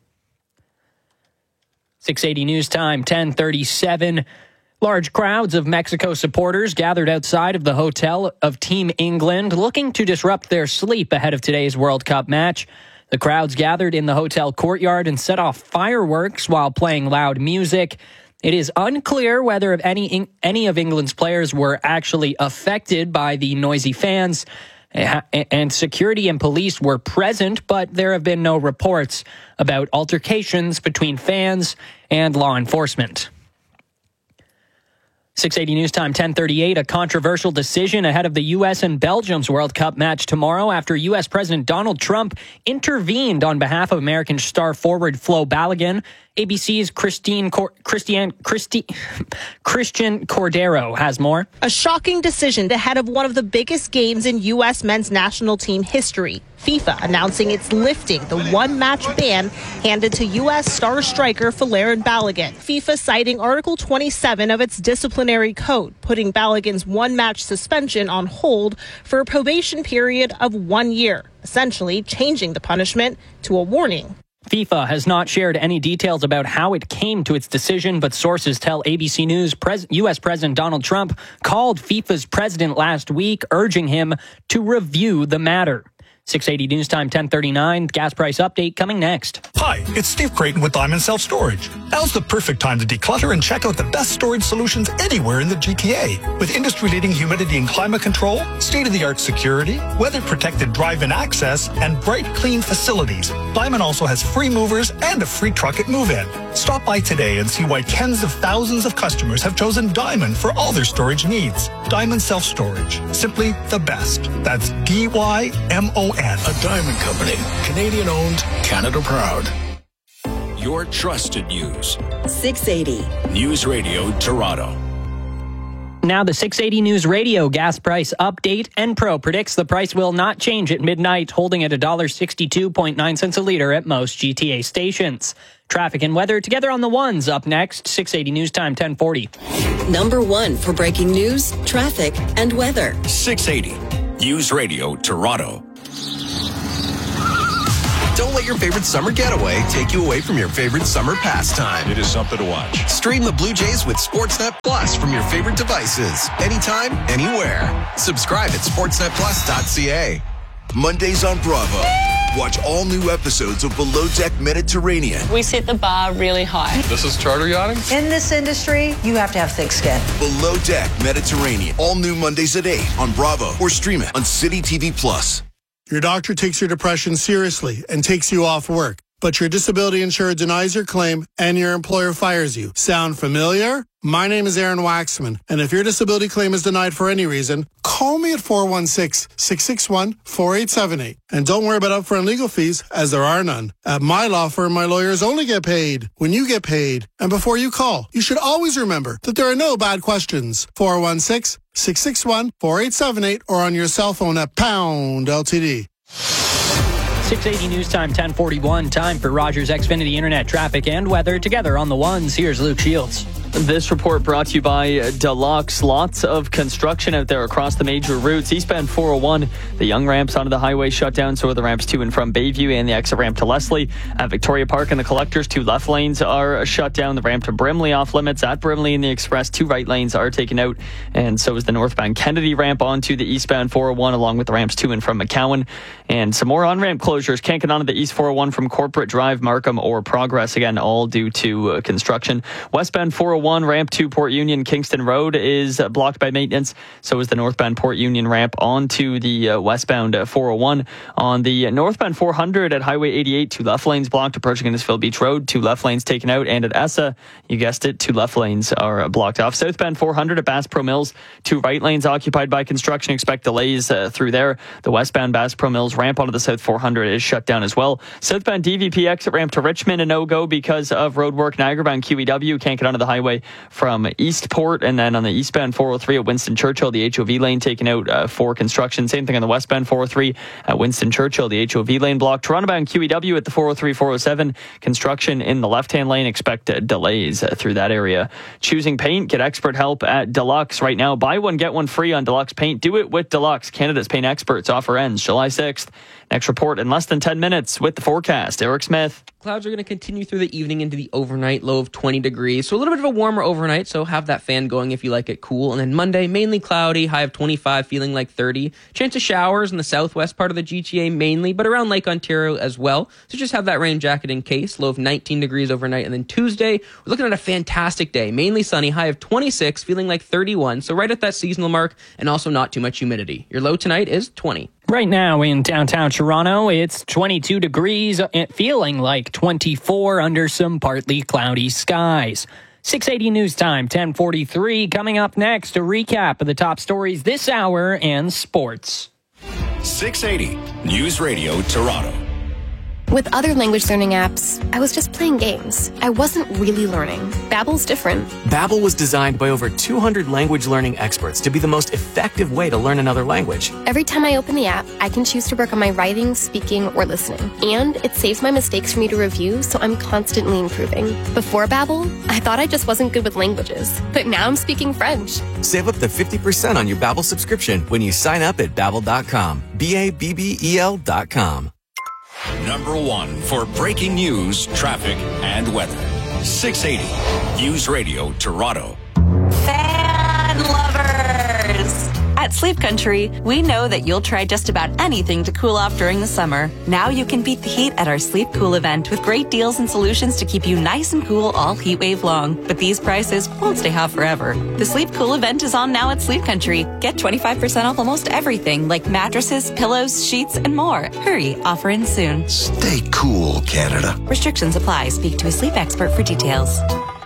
680 News Time, 10:37. Large crowds of Mexico supporters gathered outside of the hotel of Team England looking to disrupt their sleep ahead of today's World Cup match. The crowds gathered in the hotel courtyard and set off fireworks while playing loud music. It is unclear whether any of England's players were actually affected by the noisy fans, and security and police were present, but there have been no reports about altercations between fans and law enforcement. 680 News Time, 10:38. A controversial decision ahead of the U.S. and Belgium's World Cup match tomorrow after U.S. President Donald Trump intervened on behalf of American star forward Flo Balogun ABC's Christian Cordero has more. A shocking decision ahead of one of the biggest games in U.S. men's national team history. FIFA announcing it's lifting the one-match ban handed to U.S. star striker Folarin Balogun. FIFA citing Article 27 of its disciplinary code, putting Balogun's one-match suspension on hold for a probation period of 1 year, essentially changing the punishment to a warning. FIFA has not shared any details about how it came to its decision, but sources tell ABC News U.S. President Donald Trump called FIFA's president last week, urging him to review the matter. 680 News Time, 1039. Gas price update coming next. Hi, it's Steve Creighton with Diamond Self Storage. Now's the perfect time to declutter and check out the best storage solutions anywhere in the GTA. With industry-leading humidity and climate control, state-of-the-art security, weather-protected drive-in access, and bright, clean facilities, Diamond also has free movers and a free truck at move-in. Stop by today and see why tens of thousands of customers have chosen Diamond for all their storage needs. Diamond Self Storage. Simply the best. That's DYMON. A Diamond Company. Canadian owned, Canada proud. Your trusted news. 680. News Radio Toronto. Now the 680 News Radio gas price update. Enpro predicts the price will not change at midnight, holding at $1.62.9 a litre at most GTA stations. Traffic and weather together on the ones up next. 680 News Time, 1040. Number one for breaking news, traffic, and weather. 680 News Radio Toronto. Don't let your favorite summer getaway take you away from your favorite summer pastime. It is something to watch. Stream the Blue Jays with Sportsnet Plus from your favorite devices. Anytime, anywhere. Subscribe at sportsnetplus.ca. Mondays on Bravo. Watch all new episodes of Below Deck Mediterranean. We set the bar really high. This is charter yachting? In this industry, you have to have thick skin. Below Deck Mediterranean. All new Mondays at 8 on Bravo or stream it on City TV Plus. Your doctor takes your depression seriously and takes you off work, but your disability insurer denies your claim and your employer fires you. Sound familiar? My name is Aaron Waxman, and if your disability claim is denied for any reason, call me at 416-661-4878. And don't worry about upfront legal fees, as there are none. At my law firm, my lawyers only get paid when you get paid. And before you call, you should always remember that there are no bad questions. 416-661-4878 or on your cell phone at pound LTD. 680 News Time, 1041. Time for Rogers Xfinity Internet traffic and weather together on the ones. Here's Luke Shields. This report brought to you by Deluxe. Lots of construction out there across the major routes. Eastbound 401, the young ramps onto the highway shut down, so are the ramps to and from Bayview and the exit ramp to Leslie. At Victoria Park and the Collectors, 2 left lanes are shut down. The ramp to Brimley off limits. At Brimley and the Express, 2 right lanes are taken out, and so is the northbound Kennedy ramp onto the eastbound 401, along with the ramps to and from McCowan. And some more on-ramp closures. Can't get onto the East 401 from Corporate Drive, Markham, or Progress. Again, all due to construction. Westbound 401, ramp to Port Union Kingston Road is blocked by maintenance. So is the northbound Port Union ramp onto the westbound 401. On the northbound 400 at Highway 88, 2 left lanes blocked approaching Innisfil Beach Road, 2 left lanes taken out. And at Essa, you guessed it, 2 left lanes are blocked off. Southbound 400 at Bass Pro Mills, 2 right lanes occupied by construction. Expect delays through there. The westbound Bass Pro Mills ramp onto the South 400 is shut down as well. Southbound DVP exit ramp to Richmond, a no-go because of road work. Niagara-bound QEW can't get onto the highway from Eastport. And then on the eastbound 403 at Winston Churchill, the HOV lane taken out for construction. Same thing on the westbound 403 at Winston Churchill, the HOV lane blocked. Toronto-bound QEW at the 403, 407, construction in the left-hand lane. Expect delays through that area. Choosing paint, get expert help at Deluxe right now. Buy one, get one free on Deluxe paint. Do it with Deluxe, Canada's paint experts. Offer ends July 6th. Next report in less than 10 minutes with the forecast. Eric Smith. Clouds are going to continue through the evening into the overnight, low of 20 degrees. So a little bit of a warmer overnight, so have that fan going if you like it cool. And then Monday, mainly cloudy, high of 25, feeling like 30. Chance of showers in the southwest part of the GTA mainly, but around Lake Ontario as well. So just have that rain jacket in case. Low of 19 degrees overnight. And then Tuesday, we're looking at a fantastic day. Mainly sunny, high of 26, feeling like 31. So right at that seasonal mark, and also not too much humidity. Your low tonight is 20. Right now in downtown Toronto, it's 22 degrees, feeling like 24 under some partly cloudy skies. 680 News Time, 1043. Coming up next, a recap of the top stories this hour and sports. 680 News Radio Toronto. With other language learning apps, I was just playing games. I wasn't really learning. Babbel's different. Babbel was designed by over 200 language learning experts to be the most effective way to learn another language. Every time I open the app, I can choose to work on my writing, speaking, or listening. And it saves my mistakes for me to review, so I'm constantly improving. Before Babbel, I thought I just wasn't good with languages. But now I'm speaking French. Save up to 50% on your Babbel subscription when you sign up at Babbel.com. Babbel.com. Number 1 for breaking news, traffic, and weather. 680 News Radio Toronto. Fan lovers! At Sleep Country, we know that you'll try just about anything to cool off during the summer. Now you can beat the heat at our Sleep Cool event with great deals and solutions to keep you nice and cool all heat wave long. But these prices won't stay hot forever. The Sleep Cool event is on now at Sleep Country. Get 25% off almost everything like mattresses, pillows, sheets, and more. Hurry, offer ends soon. Stay cool, Canada. Restrictions apply. Speak to a sleep expert for details.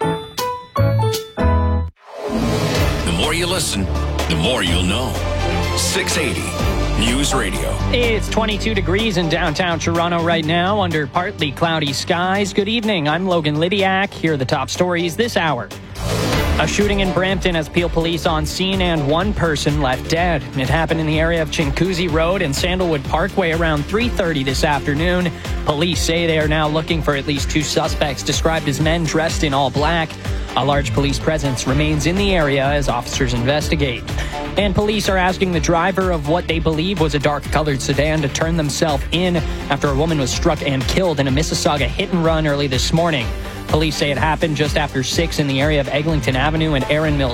The more you listen, the more you'll know. 680 News Radio. It's 22 degrees in downtown Toronto right now under partly cloudy skies. Good evening. I'm Logan Lydiak. Here are the top stories this hour. A shooting in Brampton has Peel Police on scene and one person left dead. It happened in the area of Chinguacousy Road and Sandalwood Parkway around 3:30 this afternoon. Police say they are now looking for at least 2 suspects described as men dressed in all black. A large police presence remains in the area as officers investigate. And police are asking the driver of what they believe was a dark-colored sedan to turn themselves in after a woman was struck and killed in a Mississauga hit-and-run early this morning. Police say it happened just after 6 in the area of Eglinton Avenue and Erin Mills